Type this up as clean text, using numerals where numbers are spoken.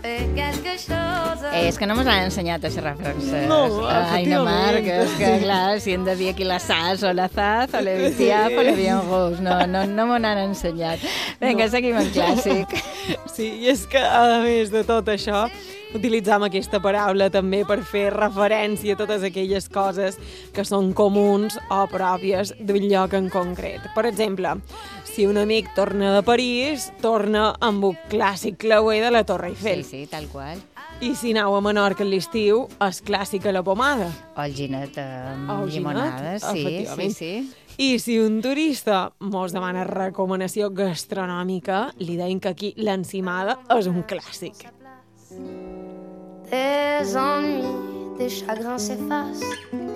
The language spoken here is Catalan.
És que no mos han ensenyat a xerrar francès. No, Aina Marc, efectivament. és que clar, si hem de dir aquí la sas o la zaz o le vitiaf o le bien rouge. No m'ho han ensenyat. Vinga, seguim en clàssic. Sí, i és que, a més de tot això, utilitzam aquesta paraula també per fer referència a totes aquelles coses que són comuns o pròpies d'un lloc en concret. Per exemple, si un amic torna de París, torna amb un clàssic clauer de la Torre Eiffel. Sí, tal qual. I si aneu a Menorca a l'estiu, és clàssica la pomada. O el ginet amb O el ginet, llimonada, sí. efectivament. I si un turista mos demana recomanació gastronòmica, li deim que aquí l'encimada és un clàssic. Des ennuis, des chagrins s'effacent.